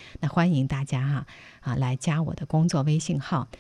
那欢迎大家来加我的工作微信号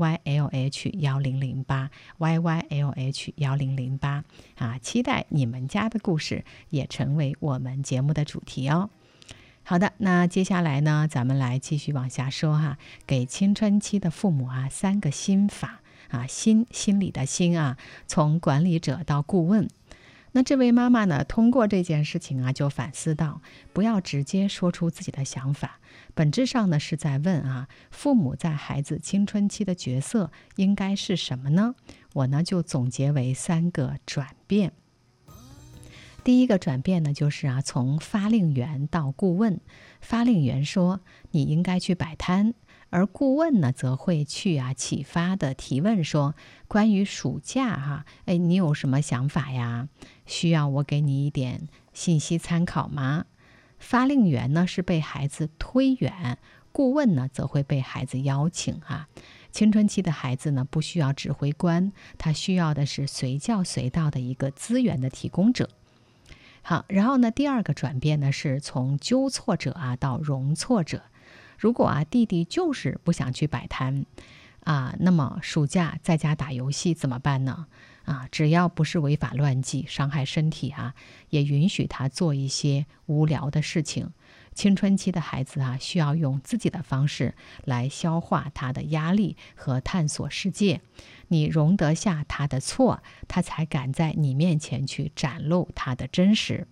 YYLH1008 期待你们家的故事也成为我们节目的主题哦。好的，那接下来呢，咱们来继续往下说给青春期的父母3个心法心理的心从管理者到顾问。那这位妈妈呢，通过这件事情就反思到，不要直接说出自己的想法，本质上呢是在问父母在孩子青春期的角色应该是什么呢？我呢就总结为3个转变。第一个转变呢，就是从发令员到顾问。发令员说你应该去摆摊，而顾问呢则会去启发的提问说，关于暑假你有什么想法呀？需要我给你一点信息参考吗？发令员呢是被孩子推远，顾问呢则会被孩子邀请青春期的孩子呢不需要指挥官，他需要的是随叫随到的一个资源的提供者。好，然后呢，第二个转变呢是从纠错者到容错者。如果弟弟就是不想去摆摊那么暑假在家打游戏怎么办呢？只要不是违法乱纪伤害身体也允许他做一些无聊的事情。青春期的孩子需要用自己的方式来消化他的压力和探索世界。你容得下他的错，他才敢在你面前去展露他的真实。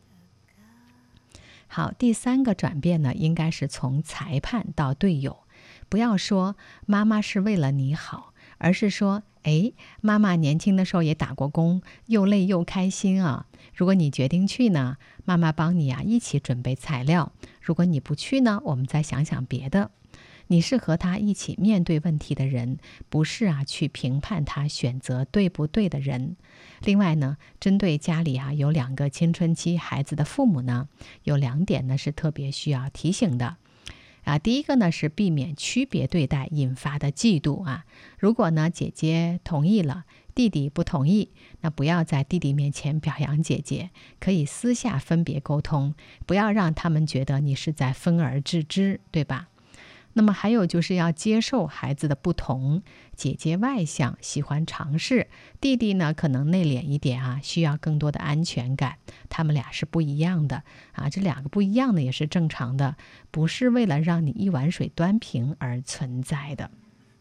好，第3个转变呢，应该是从裁判到队友。不要说妈妈是为了你好，而是说妈妈年轻的时候也打过工，又累又开心如果你决定去呢，妈妈帮你一起准备材料。如果你不去呢，我们再想想别的。你是和他一起面对问题的人，不是去评判他选择对不对的人。另外呢，针对家里有2个青春期孩子的父母呢，有2点呢是特别需要提醒的。第一个呢是避免区别对待引发的嫉妒如果呢姐姐同意了，弟弟不同意，那不要在弟弟面前表扬姐姐，可以私下分别沟通，不要让他们觉得你是在分而治之，对吧？那么还有就是要接受孩子的不同，姐姐外向，喜欢尝试，弟弟呢可能内敛一点需要更多的安全感，他们俩是不一样的这2个不一样的也是正常的，不是为了让你一碗水端平而存在的。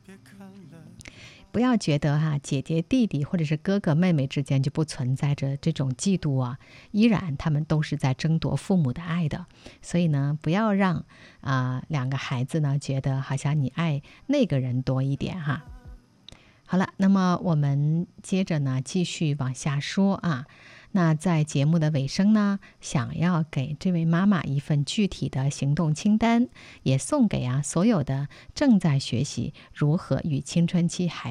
不要觉得姐姐弟弟或者是哥哥妹妹之间就不存在着这种嫉妒依然他们都是在争夺父母的爱的。所以呢，不要让2个孩子呢觉得好像你爱那个人多一点好了，那么我们接着呢继续往下说那在节目的尾声呢，想要给这位妈妈一份具体的行动清单，也送给所有的正在学习如何与青春期孩